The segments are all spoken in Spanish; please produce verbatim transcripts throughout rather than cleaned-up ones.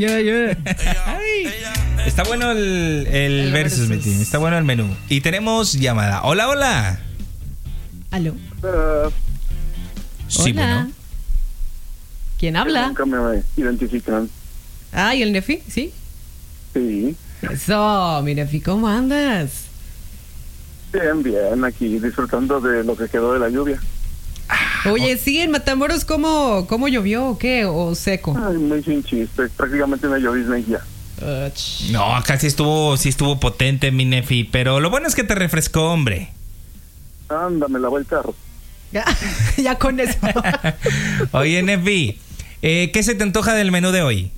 Yeah, yeah. Ay, está bueno el, el, el versus, versus. Mi está bueno el menú. Y tenemos llamada. Hola, hola. Aló. Uh, sí, hola. Bueno. ¿Quién habla? Nunca me identifican. Ah, ¿y el Nefi? ¿Sí? Sí. Eso, mi Nefi, ¿cómo andas? Bien, bien, aquí disfrutando de lo que quedó de la lluvia. Oye, sí, en Matamoros, ¿cómo, cómo llovió o qué? ¿O seco? Ay, muy sin chiste, prácticamente una llovizna y ya. Uh, no, acá sí estuvo, sí estuvo potente, mi Nefi, pero lo bueno es que te refrescó, hombre. Ándame, lavó el carro. Ya, ya con eso. Oye, Nefi, eh, ¿qué se te antoja del menú de hoy?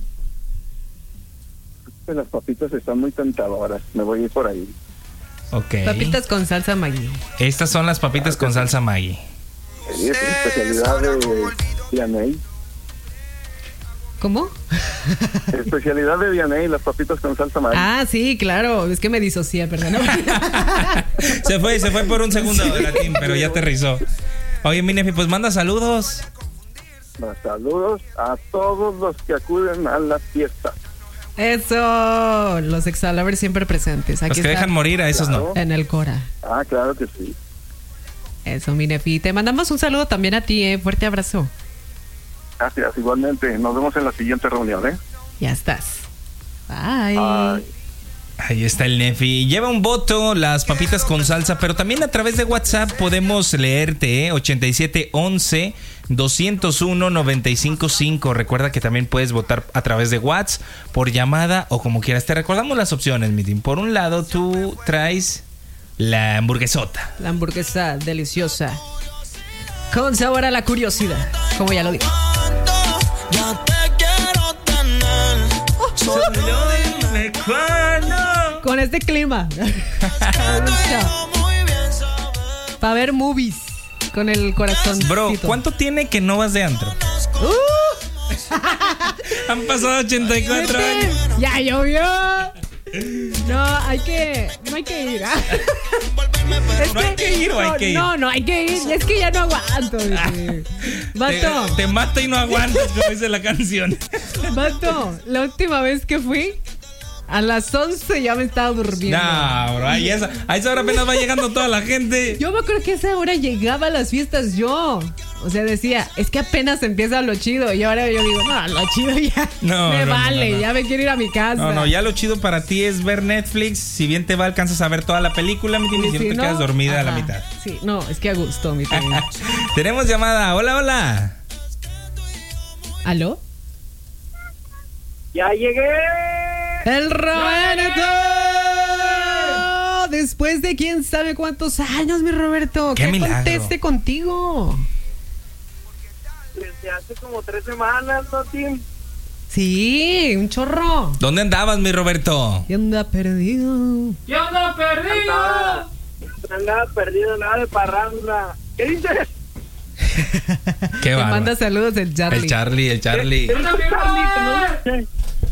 Las papitas están muy tentadoras, me voy a ir por ahí. Ok. Papitas con salsa Maggi. Estas son las papitas con salsa Maggi. Sí, es una especialidad de Vianey. ¿Cómo? Especialidad de Vianey, las papitas con salsa Maggi. Ah, sí, claro. Es que me disocié, perdón. se fue, se fue por un segundo de latín, pero ya aterrizó. Oye, mi Nefi, pues manda saludos. Saludos a todos los que acuden a las fiestas. Eso, los exhalavers siempre presentes. Aquí los que dejan morir, a esos claro. no. En el Cora. Ah, claro que sí. Eso, mi Nefi. Te mandamos un saludo también a ti, eh. Fuerte abrazo. Gracias, igualmente. Nos vemos en la siguiente reunión, ¿eh? Ya estás. Bye. Bye. Ahí está el Nefi. Lleva un voto, las papitas con salsa, pero también a través de WhatsApp podemos leerte, ¿eh? ochenta y siete once doscientos uno noventa y cinco cinco. Recuerda que también puedes votar a través de WhatsApp, por llamada o como quieras. Te recordamos las opciones, mi team. Por un lado, tú traes la hamburguesota. La hamburguesa deliciosa. Con sabor a la curiosidad, como ya lo dije. Ya te quiero tener. Solo dime cuándo. Con este clima. Para ver movies con el corazón. Bro, ¿cuánto tiene que no vas de antro? Uh. Han pasado ochenta y cuatro años. Ya llovió. No, hay que. No hay que ir. ¿Ah? Es ¿No hay que ir o hay no, que ir? No, no hay que ir. Es que ya no aguanto. Vato. Te, te mato y no aguantas, como dice la canción. Vato, la última vez que fui, a las once ya me estaba durmiendo. No, bro, a esa, a esa hora apenas va llegando toda la gente. Yo me acuerdo que a esa hora llegaba a las fiestas yo. O sea, decía, es que apenas empieza lo chido. Y ahora yo digo, no, lo chido ya no, me no, vale, no, no. ya me quiero ir a mi casa. No, no, ya lo chido para ti es ver Netflix. Si bien te va, alcanzas a ver toda la película, mi tienes, y si no te quedas dormida ajá, a la mitad. Sí, no, es que a gusto, mi tío. Tenemos llamada. Hola, hola. ¿Aló? ¡Ya llegué! ¡El Roberto! Después de quién sabe cuántos años, mi Roberto. ¡Qué ¿Qué milagro! conteste contigo? Desde hace como tres semanas, ¿no, Tim? Sí, un chorro. ¿Dónde andabas, mi Roberto? ¿Qué anda perdido? ¿Qué anda perdido? Andaba, andaba perdido, nada de parranda. ¿Qué dices? Qué Te bárbaro. manda saludos el Charlie. El Charlie, el Charlie. ¿Qué,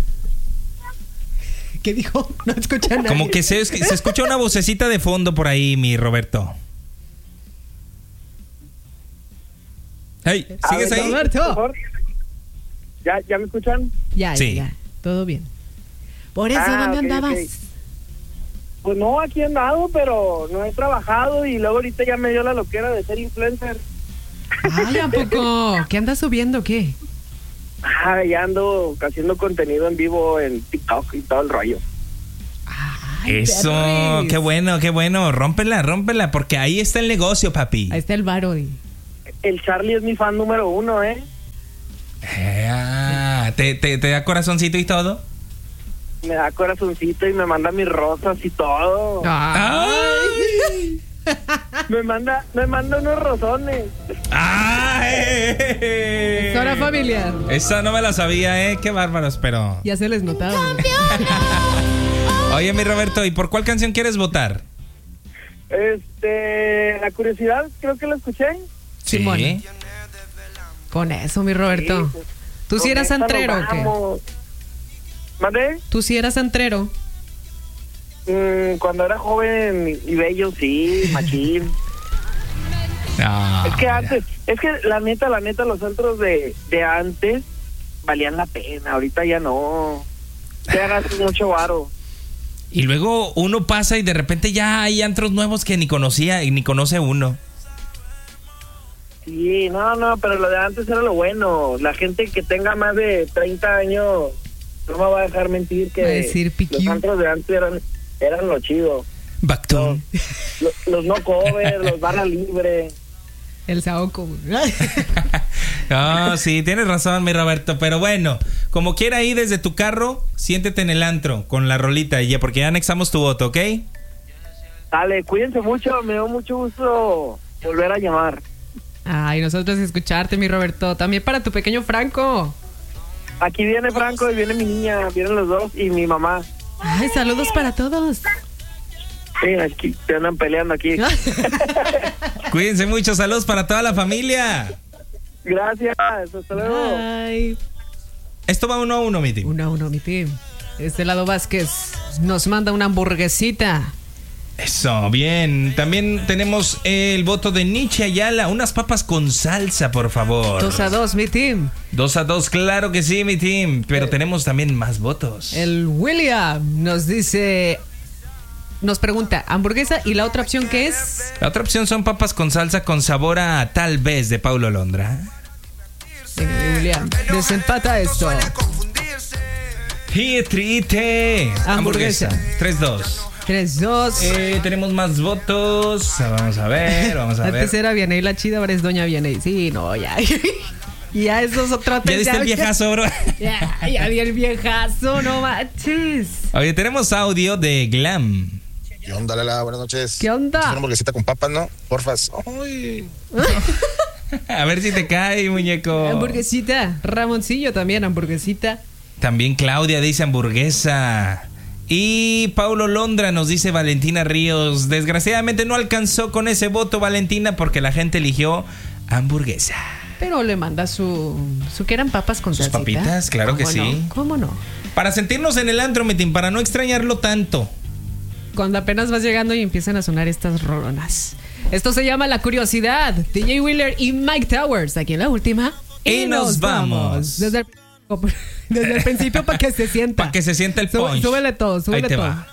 ¿Qué dijo? No escucha nada. Como que se, se escucha una vocecita de fondo por ahí, mi Roberto. Hey, ¿sigues ver, ahí? Roberto. ¿Ya, ¿Ya me escuchan? Ya, Sí. ya, ya. Todo bien. Por eso, Ah, ¿dónde ok, andabas? ok. Pues no, aquí he andado, pero no he trabajado y luego ahorita ya me dio la loquera de ser influencer. Ay, ¿a poco? ¿Qué andas subiendo? ¿Qué? Ah, ya ando haciendo contenido en vivo en TikTok y todo el rollo. Ay, Eso, perris. qué bueno, qué bueno. Rómpela, rómpela, porque ahí está el negocio, papi. Ahí está el varo. di. El Charlie es mi fan número uno, ¿eh? Eh, ah, ¿te, te, ¿Te da corazoncito y todo? Me da corazoncito y me manda mis rosas y todo. ¡Ay! Me manda, me manda unos rosones. ¡Ay! Es hora familiar. Esa no me la sabía, ¿eh? Qué bárbaros, pero... Ya se les notaba. Oye, mi Roberto, ¿y por cuál canción quieres votar? Este, la curiosidad, creo que la escuché. Simón. Sí. Con eso, mi Roberto. Sí, pues, ¿Tú sí con eras esta nos antrero o qué? vamos. ¿Mandé? ¿Tú sí eras antrero? Mm, cuando era joven y bello, sí, machín. No, es que ya. antes, es que la neta, la neta, los antros de, de antes valían la pena, ahorita ya no. Te hagas mucho varo. Y luego uno pasa y de repente ya hay antros nuevos que ni conocía y ni conoce uno. Sí, no, no, pero lo de antes era lo bueno. La gente que tenga más de treinta años no me va a dejar mentir que Va a decir piquiu. los antros de antes eran, eran lo chido. Bactón. Los, los no cover, los barra libre. El saoco. No, sí, tienes razón, mi Roberto. Pero bueno, como quiera ir desde tu carro, siéntete en el antro con la rolita, ya, porque ya anexamos tu voto, ¿ok? Dale, cuídense mucho, me dio mucho gusto volver a llamar. Ay, nosotros escucharte, mi Roberto. También para tu pequeño Franco. Aquí viene Franco y viene mi niña, vienen los dos y mi mamá. Ay, saludos para todos. Sí, aquí se andan peleando aquí. Cuídense mucho, saludos para toda la familia. Gracias, hasta luego. Ay. Esto va uno a uno, mi team. Uno a uno, mi team. Este lado Vázquez nos manda una hamburguesita. Eso, bien. También tenemos el voto de Nietzsche Ayala. Unas papas con salsa, por favor. Dos a dos, mi team. Dos a dos, claro que sí, mi team. Pero tenemos también más votos. El William nos dice... Nos pregunta, hamburguesa, y la otra opción ¿qué es? La otra opción son papas con salsa con sabor a tal vez de Paulo Londra. Venga, William, desempata esto. Hitrite. Hamburguesa. tres dos. tres dos. Eh, tenemos más votos. Vamos a ver, vamos a ver. Antes era Vianey la chida, ahora es Doña Vianey. Sí, no, ya. Ya eso es otra. Ya diste el viejazo, bro. Ya, ya di el viejazo, no manches. Oye, tenemos audio de Glam. ¿Qué onda, Lela? Buenas noches. ¿Qué onda? Una hamburguesita con papas, ¿no? Porfas. Ay. A ver si te cae, muñeco. Hamburguesita. Ramoncillo también, hamburguesita. También Claudia dice hamburguesa. Y Paulo Londra nos dice Valentina Ríos. Desgraciadamente no alcanzó con ese voto, Valentina, porque la gente eligió hamburguesa. Pero le manda su... su que eran papas con Sus salsita. papitas, claro que ¿Cómo sí. no? ¿Cómo no? Para sentirnos en el antro, Mitin, para no extrañarlo tanto. Cuando apenas vas llegando y empiezan a sonar estas rolonas. Esto se llama La Curiosidad. D J Wheeler y Mike Towers, aquí en la última. Y nos vamos. Desde el, desde el principio para que se sienta. Para que se sienta el Sú- punch. Súbele todo, súbele Ahí te todo. va.